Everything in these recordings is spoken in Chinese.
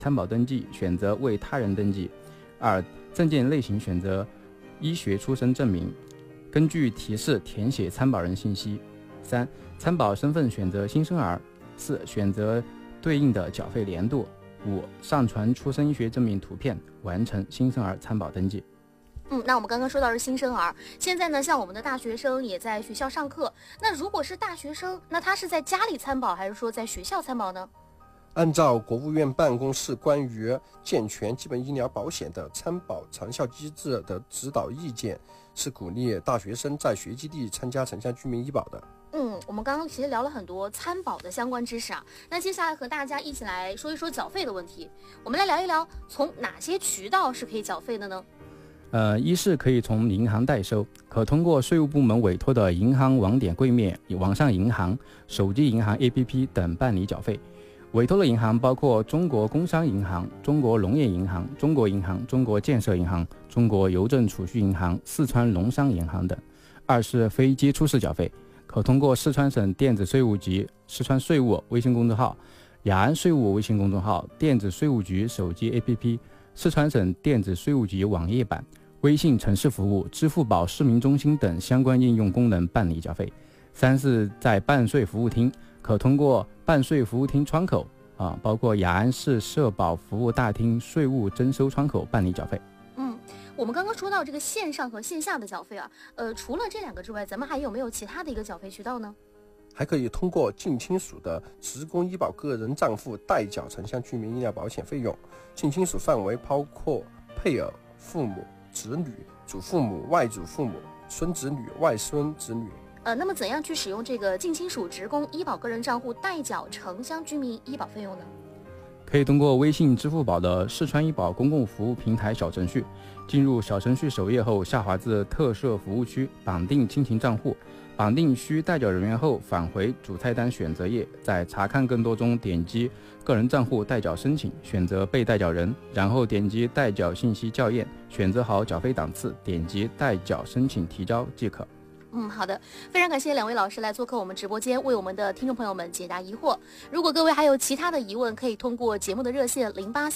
参保登记，选择为他人登记。2、证件类型选择医学出生证明，根据提示填写参保人信息。3、参保身份选择新生儿。4、选择对应的缴费年度。5、上传出生医学证明图片，完成新生儿参保登记。 那我们刚刚说到是新生儿，现在呢，像我们的大学生也在学校上课。那如果是大学生，那他是在家里参保，还是说在学校参保呢？ 按照国务院办公室关于健全基本医疗保险的参保长效机制的指导意见，是鼓励大学生在学籍地参加城乡居民医保的。 我们刚刚其实聊了很多参保的相关知识啊。那接下来和大家一起来说一说缴费的问题。我们来聊一聊，从哪些渠道是可以缴费的呢？ 一是可以从银行代收，可通过税务部门委托的银行网点柜面、网上银行、手机银行 APP 等办理缴费。委托的银行包括中国工商银行、中国农业银行、中国银行、中国建设银行、中国邮政储蓄银行、四川农商银行等。2是非接触式缴费，可通过四川省电子税务局、四川税务微信公众号、雅安税务微信公众号、电子税务局手机 APP、四川省电子税务局网页版、微信城市服务、支付宝市民中心等相关应用功能办理缴费。3是在办税服务厅，可通过办税服务厅窗口包括雅安市社保服务大厅税务征收窗口办理缴费。 我们刚刚说到这个线上和线下的缴费啊，除了这2个之外，咱们还有没有其他的一个缴费渠道呢？ 还可以通过近亲属的职工医保个人账户代缴城乡居民医疗保险费用。近亲属范围包括配偶、父母、子女、祖父母、外祖父母、孙子女、外孙子女。 那么怎样去使用这个近亲属职工医保个人账户代缴城乡居民医保费用呢？ 可以通过微信、支付宝的四川医保公共服务平台小程序，进入小程序首页后，下滑至特设服务区，绑定亲情账户，绑定需代缴人员后，返回主菜单选择页，在查看更多中点击个人账户代缴申请，选择被代缴人，然后点击代缴信息校验，选择好缴费档次，点击代缴申请提交即可。 好的，非常感谢2位老师来做客我们直播间，为我们的听众朋友们解答疑惑。如果各位还有其他的疑问，可以通过节目的热线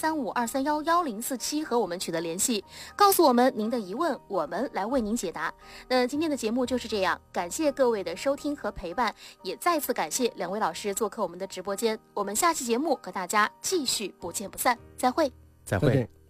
083523111047和我们取得联系，告诉我们您的疑问，我们来为您解答。那今天的节目就是这样，感谢各位的收听和陪伴，也再次感谢2位老师做客我们的直播间。我们下期节目和大家继续不见不散，再会。 再会。